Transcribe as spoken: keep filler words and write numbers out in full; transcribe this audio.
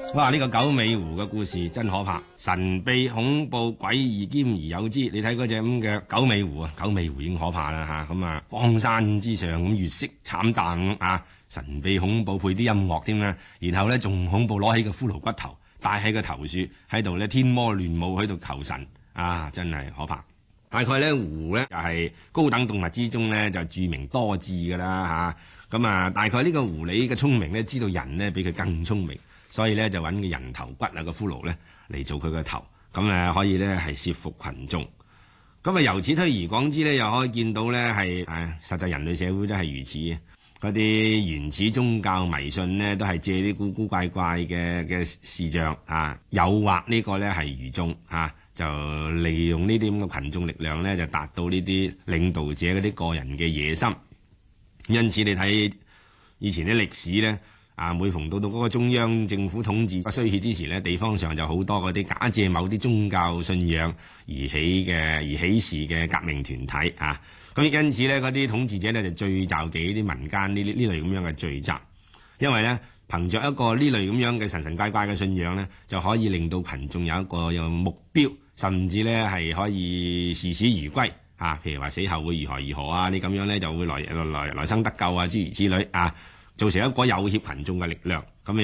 哇！呢、這個九尾狐嘅故事真可怕，神秘恐怖詭異兼而有之。你睇嗰隻咁嘅九尾狐啊，九尾狐已經可怕啦吓，咁啊荒山之上咁月色慘淡啊，神秘恐怖配啲音樂添啦，然後咧仲恐怖，攞起個骷髏骨頭戴喺個頭樹喺度咧天魔亂舞喺度求神啊，真係可怕。大概咧狐咧就係、是、高等動物之中咧就著名多智噶啦吓，咁啊大概呢個狐狸嘅聰明咧知道人咧比佢更聰明。所以咧就揾個人頭骨啊個骷髏咧嚟做佢個頭，咁誒可以咧係懾服群眾。咁啊由此推而廣之咧，又可以見到咧係誒實際人類社會都係如此嘅。嗰啲原始宗教迷信咧都係借啲古古怪怪嘅嘅視像啊，誘惑呢個咧係愚眾啊，就利用呢啲咁嘅群眾力量咧就達到呢啲領導者嗰啲個人嘅野心。因此你睇以前啲歷史咧。啊！每逢到到嗰個中央政府統治衰竭之時咧，地方上就好多嗰啲假借某啲宗教信仰而起嘅而起事嘅革命團體啊！咁因此咧，嗰啲統治者咧就聚集幾啲民間呢呢呢類咁樣嘅聚集，因為咧憑着一個呢類咁樣嘅神神怪怪嘅信仰咧，就可以令到群眾有一個有目標，甚至咧係可以視死如歸啊！譬如話死後會如何如何啊？你咁樣咧就會來來來生得救啊，諸如此類啊！造成一個有脅群眾嘅力量。